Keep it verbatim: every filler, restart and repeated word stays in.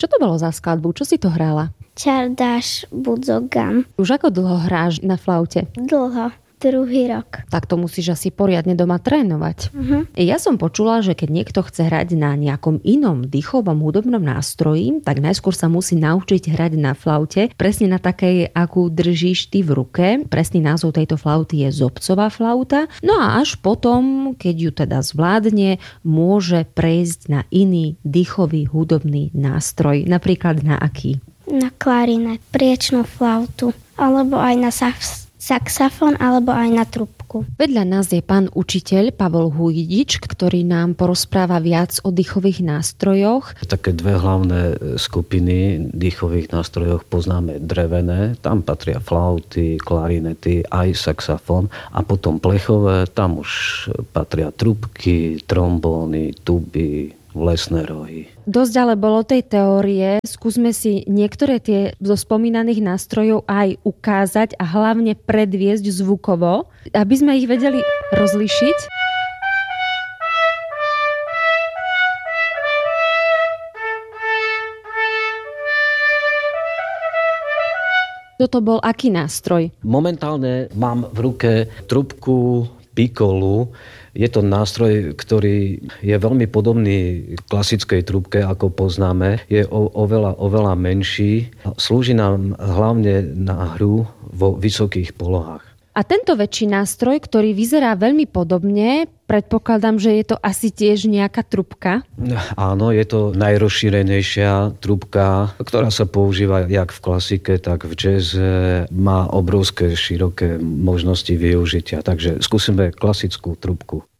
Čo to bolo za skladbu? Čo si to hrála? Čardáš Budzogan. Už ako dlho hráš na flaute? Dlho. Druhý rok. Tak to musíš asi poriadne doma trénovať. Uh-huh. Ja som počula, že keď niekto chce hrať na nejakom inom dýchovom hudobnom nástroji, tak najskôr sa musí naučiť hrať na flaute, presne na takej, akú držíš ty v ruke. Presný názov tejto flauty je zobcová flauta. No a až potom, keď ju teda zvládne, môže prejsť na iný dýchový hudobný nástroj. Napríklad na aký? Na klarinet, priečnú flautu, alebo aj na sax. saxofón alebo aj na trúbku. Vedľa nás je pán učiteľ Pavol Hujdič, ktorý nám porozpráva viac o dýchových nástrojoch. Také dve hlavné skupiny dýchových nástrojoch poznáme drevené, tam patria flauty, klarinety, aj saxofón a potom plechové, tam už patria trúbky, trombóny, tuby, lesné rohy. Dosť ale bolo tej teórie. Skúsme si niektoré tie zo spomínaných nástrojov aj ukázať a hlavne predviesť zvukovo, aby sme ich vedeli rozlíšiť. Toto bol aký nástroj? Momentálne mám v ruke trúbku pikolu. Je to nástroj, ktorý je veľmi podobný klasickej trúbke, ako poznáme. Je o, oveľa, oveľa menší. Slúži nám hlavne na hru vo vysokých polohách. A tento väčší nástroj, ktorý vyzerá veľmi podobne, predpokladám, že je to asi tiež nejaká trúbka? Áno, je to najrozšírenejšia trúbka, ktorá sa používa jak v klasike, tak v jazze. Má obrovské, široké možnosti využitia. Takže skúsime klasickú trúbku.